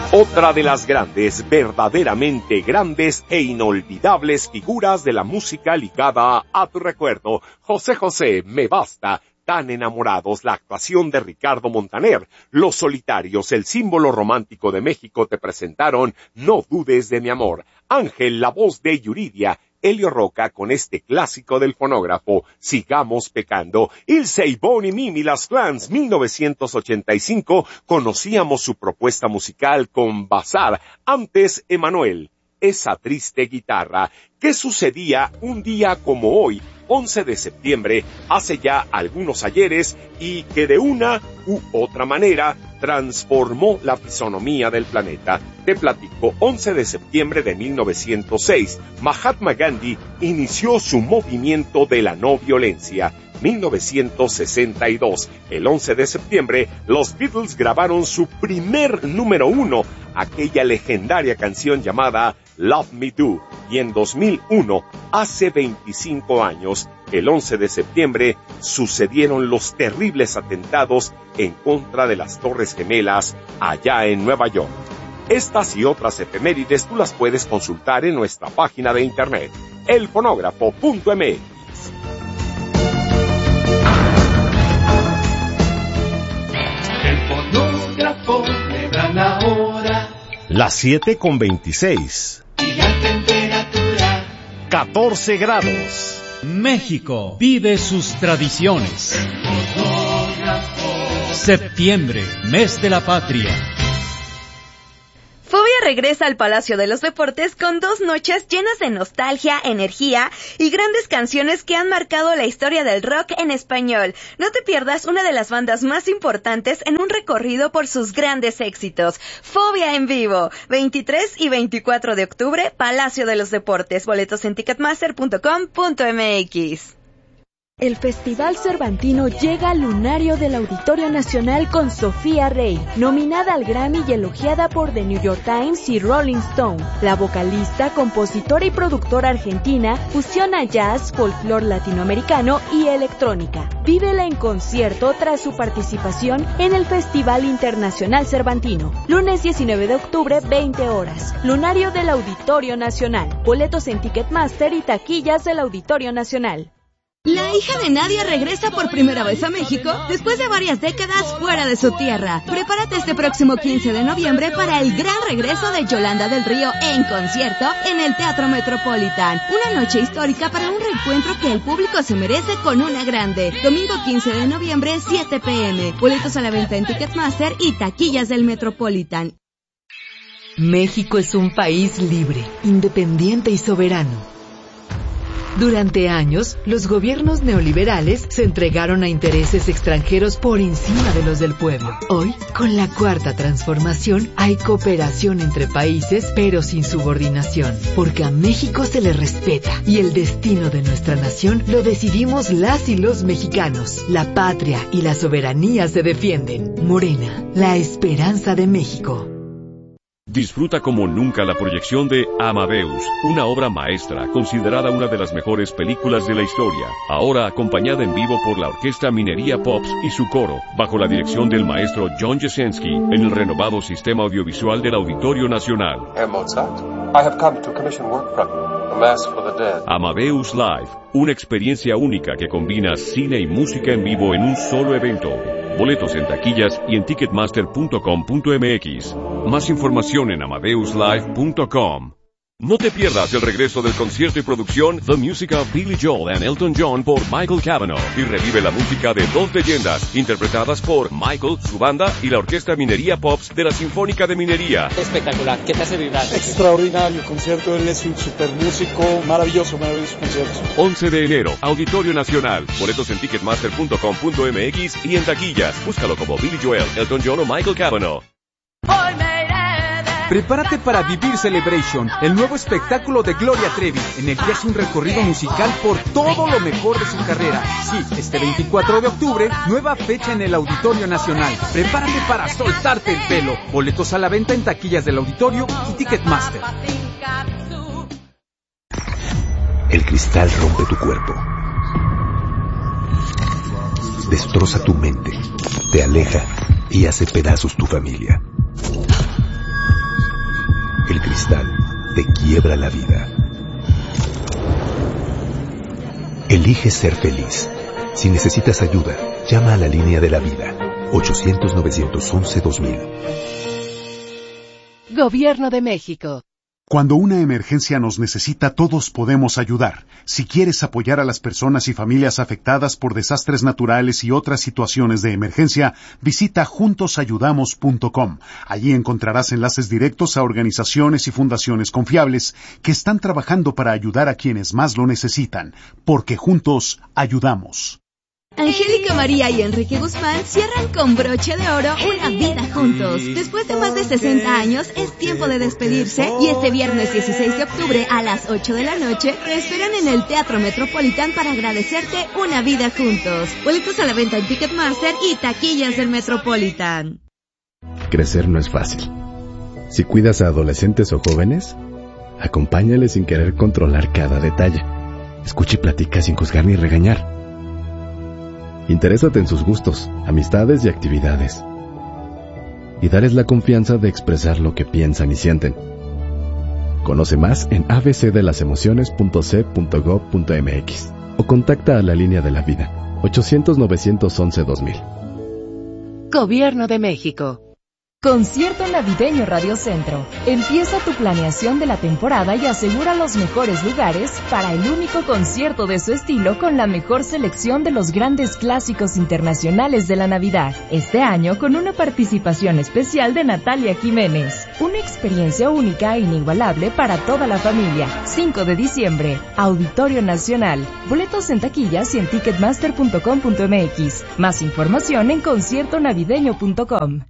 Otra de las grandes, verdaderamente grandes e inolvidables figuras de la música ligada a tu recuerdo. José José, Me Basta, Tan Enamorados, la actuación de Ricardo Montaner. Los Solitarios, el símbolo romántico de México, te presentaron No dudes de mi amor. Ángel, la voz de Yuridia. Elio Roca con este clásico del fonógrafo, Sigamos Pecando. Ilse y Bonnie Mimi, las Clans, 1985, conocíamos su propuesta musical con Bazar. Antes, Emanuel, Esa triste guitarra. ¿Qué sucedía un día como hoy, 11 de septiembre, hace ya algunos ayeres, y que de una u otra manera transformó la fisonomía del planeta? Te platico. 11 de septiembre de 1906, Mahatma Gandhi inició su movimiento de la no violencia. 1962, el 11 de septiembre, los Beatles grabaron su primer número 1, aquella legendaria canción llamada Love Me Do. Y en 2001, hace 25 años, el 11 de septiembre, sucedieron los terribles atentados en contra de las Torres Gemelas allá en Nueva York. Estas y otras efemérides tú las puedes consultar en nuestra página de internet, elfonógrafo.mx. El fonógrafo le dan la hora. Las 7:26. Y la temperatura 14 grados. México vive sus tradiciones. Septiembre, mes de la patria. Fobia regresa al Palacio de los Deportes con 2 noches llenas de nostalgia, energía y grandes canciones que han marcado la historia del rock en español. No te pierdas una de las bandas más importantes en un recorrido por sus grandes éxitos. Fobia en vivo, 23 y 24 de octubre, Palacio de los Deportes. Boletos en ticketmaster.com.mx. El Festival Cervantino llega al lunario del Auditorio Nacional con Sofía Rey, nominada al Grammy y elogiada por The New York Times y Rolling Stone. La vocalista, compositora y productora argentina fusiona jazz, folclore latinoamericano y electrónica. Vívela en concierto tras su participación en el Festival Internacional Cervantino. Lunes 19 de octubre, 20 horas. Lunario del Auditorio Nacional. Boletos en Ticketmaster y taquillas del Auditorio Nacional. La hija de Nadia regresa por primera vez a México después de varias décadas fuera de su tierra. Prepárate este próximo 15 de noviembre para el gran regreso de Yolanda del Río en concierto en el Teatro Metropolitan. Una noche histórica para un reencuentro que el público se merece con una grande. Domingo 15 de noviembre, 7 p.m. Boletos a la venta en Ticketmaster y taquillas del Metropolitan. México es un país libre, independiente y soberano. Durante años, los gobiernos neoliberales se entregaron a intereses extranjeros por encima de los del pueblo. Hoy, con la Cuarta Transformación, hay cooperación entre países, pero sin subordinación, porque a México se le respeta y el destino de nuestra nación lo decidimos las y los mexicanos. La patria y la soberanía se defienden. Morena, la esperanza de México. Disfruta como nunca la proyección de Amadeus, una obra maestra, considerada una de las mejores películas de la historia, ahora acompañada en vivo por la Orquesta Minería Pops y su coro, bajo la dirección del maestro John Jasenski, en el renovado sistema audiovisual del Auditorio Nacional. Herr Mozart, I have come to commission work from you, A Mass for the Dead. Amadeus Live, una experiencia única que combina cine y música en vivo en un solo evento. Boletos en taquillas y en ticketmaster.com.mx. Más información en amadeuslive.com. No te pierdas el regreso del concierto y producción The Music of Billy Joel and Elton John por Michael Cavanaugh, y revive la música de 2 leyendas interpretadas por Michael, su banda y la Orquesta Minería Pops de la Sinfónica de Minería. Espectacular, ¿qué te hace vibrar? Extraordinario concierto, él es un super músico, maravilloso concierto. 11 de enero, Auditorio Nacional. Boletos en ticketmaster.com.mx y en taquillas. Búscalo como Billy Joel, Elton John o Michael Cavanaugh. Prepárate para vivir Celebration, el nuevo espectáculo de Gloria Trevi, en el que hace un recorrido musical por todo lo mejor de su carrera. Sí, este 24 de octubre, nueva fecha en el Auditorio Nacional. Prepárate para soltarte el pelo. Boletos a la venta en taquillas del Auditorio y Ticketmaster. El cristal rompe tu cuerpo, destroza tu mente, te aleja y hace pedazos tu familia. El cristal te quiebra la vida. Elige ser feliz. Si necesitas ayuda, llama a la línea de la vida. 800-911-2000. Gobierno de México. Cuando una emergencia nos necesita, todos podemos ayudar. Si quieres apoyar a las personas y familias afectadas por desastres naturales y otras situaciones de emergencia, visita juntosayudamos.com. Allí encontrarás enlaces directos a organizaciones y fundaciones confiables que están trabajando para ayudar a quienes más lo necesitan, porque juntos ayudamos. Angélica María y Enrique Guzmán cierran con broche de oro una vida juntos. Después de más de 60 años, es tiempo de despedirse y este viernes 16 de octubre a las 8 de la noche te esperan en el Teatro Metropolitan para agradecerte una vida juntos. Boletos a la venta en Ticketmaster y taquillas del Metropolitan. Crecer no es fácil. Si cuidas a adolescentes o jóvenes, acompáñales sin querer controlar cada detalle. Escucha y platica sin juzgar ni regañar. Interésate en sus gustos, amistades y actividades. Y dales la confianza de expresar lo que piensan y sienten. Conoce más en abcdelasemociones.c.gov.mx o contacta a la línea de la vida 800-911-2000. Gobierno de México. Concierto Navideño Radio Centro. Empieza tu planeación de la temporada y asegura los mejores lugares para el único concierto de su estilo con la mejor selección de los grandes clásicos internacionales de la Navidad. Este año con una participación especial de Natalia Jiménez. Una experiencia única e inigualable para toda la familia. 5 de diciembre, Auditorio Nacional. Boletos en taquillas y en ticketmaster.com.mx. Más información en conciertonavideño.com.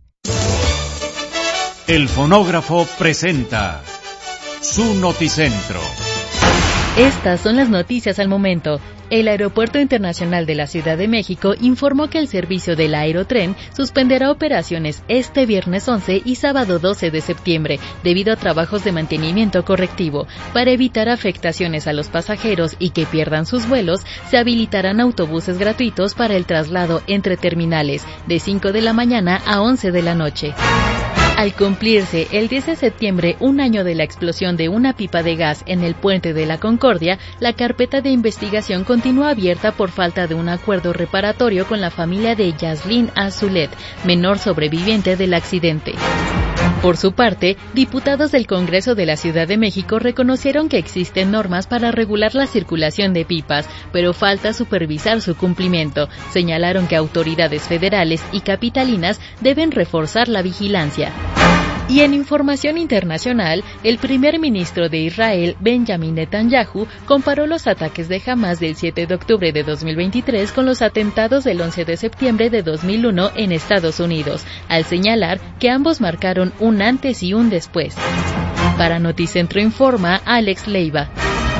El fonógrafo presenta su noticentro. Estas son las noticias al momento. El Aeropuerto Internacional de la Ciudad de México informó que el servicio del Aerotren suspenderá operaciones este viernes 11 y sábado 12 de septiembre debido a trabajos de mantenimiento correctivo. Para evitar afectaciones a los pasajeros y que pierdan sus vuelos, se habilitarán autobuses gratuitos para el traslado entre terminales de 5 de la mañana a 11 de la noche. Al cumplirse el 10 de septiembre un año de la explosión de una pipa de gas en el Puente de la Concordia, la carpeta de investigación continúa abierta por falta de un acuerdo reparatorio con la familia de Yaslin Azulet, menor sobreviviente del accidente. Por su parte, diputados del Congreso de la Ciudad de México reconocieron que existen normas para regular la circulación de pipas, pero falta supervisar su cumplimiento. Señalaron que autoridades federales y capitalinas deben reforzar la vigilancia. Y en información internacional, el primer ministro de Israel, Benjamin Netanyahu, comparó los ataques de Hamas del 7 de octubre de 2023 con los atentados del 11 de septiembre de 2001 en Estados Unidos, al señalar que ambos marcaron un antes y un después. Para Noticentro informa Alex Leiva.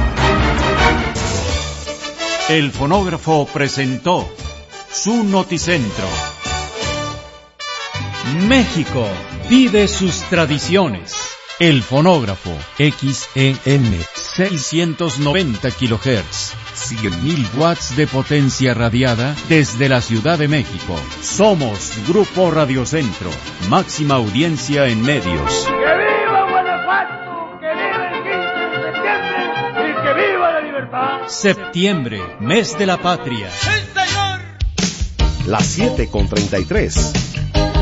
El fonógrafo presentó su noticentro. México vive sus tradiciones. El fonógrafo XEN 690 kHz, 100.000 watts de potencia radiada desde la Ciudad de México. Somos Grupo Radio Centro, máxima audiencia en medios. ¡Que viva Guanajuato! ¡Que viva el 15 de septiembre! ¡Y que viva la libertad! Septiembre, mes de la patria. Las 7:33.